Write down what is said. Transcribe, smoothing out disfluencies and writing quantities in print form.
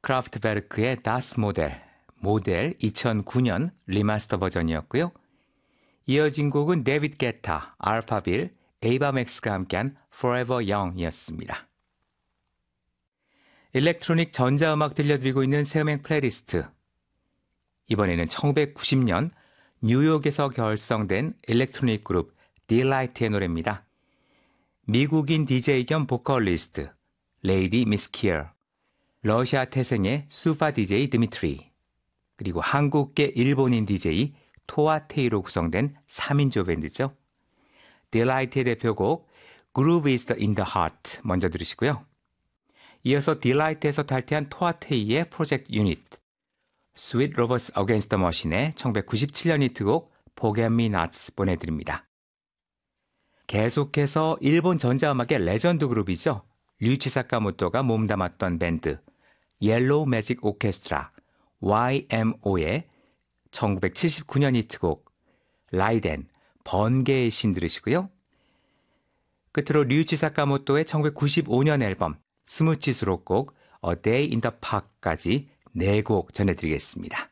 크라프트베르크의 Das 모델 2009년 리마스터 버전이었고요. 이어진 곡은 데이비드 게타, 알파빌, 에이바 맥스가 함께한 Forever Young이었습니다. 일렉트로닉 전자음악 들려드리고 있는 새음악 플레이리스트. 이번에는 1990년 뉴욕에서 결성된 일렉트로닉 그룹 딜라이트의 노래입니다. 미국인 DJ 겸 보컬리스트 레이디 미스키어, 러시아 태생의 수파 DJ 드미트리, 그리고 한국계 일본인 DJ 토아테이로 구성된 3인조 밴드죠. 딜라이트의 대표곡 Groove is in the Heart 먼저 들으시고요. 이어서 딜라이트에서 탈퇴한 토아테이의 프로젝트 유닛 Sweet Robots Against the Machine의 1997년 히트곡 Forget Me Nots 보내드립니다. 계속해서 일본 전자음악의 레전드 그룹이죠. 류이치 사카모토가 몸담았던 밴드 옐로우 매직 오케스트라 YMO의 1979년 히트곡 라이덴 번개의 신 들으시고요. 끝으로 류이치 사카모토의 1995년 앨범 스무치 수록곡 A Day in the Park까지 4곡 전해드리겠습니다.